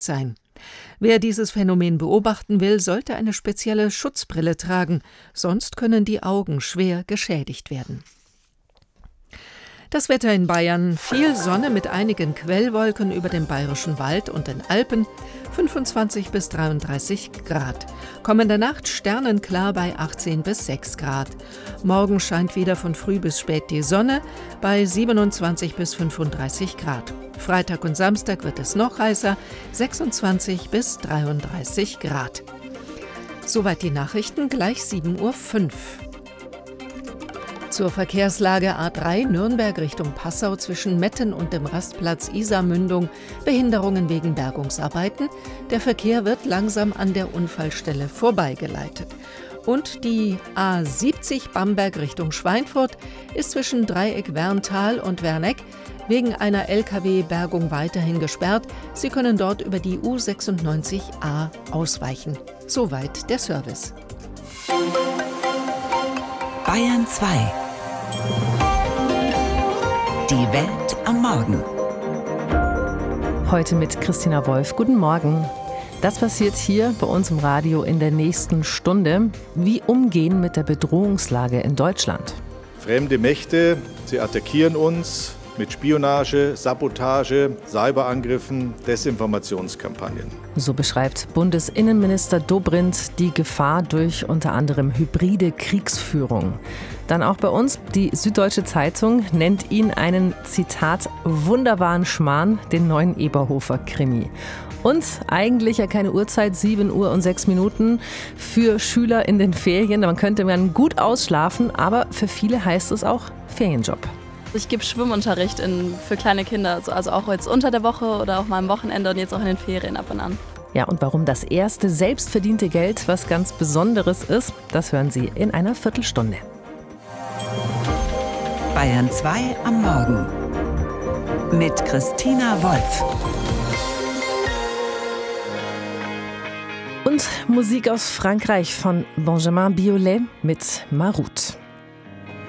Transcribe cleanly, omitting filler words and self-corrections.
sein. Wer dieses Phänomen beobachten will, sollte eine spezielle Schutzbrille tragen, sonst können die Augen schwer geschädigt werden. Das Wetter in Bayern: viel Sonne mit einigen Quellwolken über dem Bayerischen Wald und den Alpen, 25 bis 33 Grad. Kommende Nacht sternenklar bei 18 bis 6 Grad. Morgen scheint wieder von früh bis spät die Sonne bei 27 bis 35 Grad. Freitag und Samstag wird es noch heißer, 26 bis 33 Grad. Soweit die Nachrichten, gleich 7:05 Uhr. Zur Verkehrslage: A3 Nürnberg Richtung Passau zwischen Metten und dem Rastplatz Isarmündung, Behinderungen wegen Bergungsarbeiten. Der Verkehr wird langsam an der Unfallstelle vorbeigeleitet. Und die A70 Bamberg Richtung Schweinfurt ist zwischen Dreieck Werntal und Werneck wegen einer Lkw-Bergung weiterhin gesperrt. Sie können dort über die U96a ausweichen. Soweit der Service. Bayern 2. Die Welt am Morgen. Heute mit Christina Wolf. Guten Morgen. Das passiert hier bei uns im Radio in der nächsten Stunde. Wie umgehen mit der Bedrohungslage in Deutschland? Fremde Mächte, sie attackieren uns mit Spionage, Sabotage, Cyberangriffen, Desinformationskampagnen. So beschreibt Bundesinnenminister Dobrindt die Gefahr durch unter anderem hybride Kriegsführung. Dann auch bei uns, die Süddeutsche Zeitung nennt ihn einen, Zitat, wunderbaren Schmarrn, den neuen Eberhofer-Krimi. Und eigentlich ja keine Uhrzeit, 7 Uhr und 6 Minuten für Schüler in den Ferien. Man könnte gut ausschlafen, aber für viele heißt es auch Ferienjob. Ich gebe Schwimmunterricht für kleine Kinder, also auch jetzt unter der Woche oder auch mal am Wochenende und jetzt auch in den Ferien ab und an. Ja, und warum das erste selbstverdiente Geld was ganz Besonderes ist, das hören Sie in einer Viertelstunde. Bayern 2 am Morgen mit Christina Wolf. Und Musik aus Frankreich von Benjamin Biolay mit Maroute.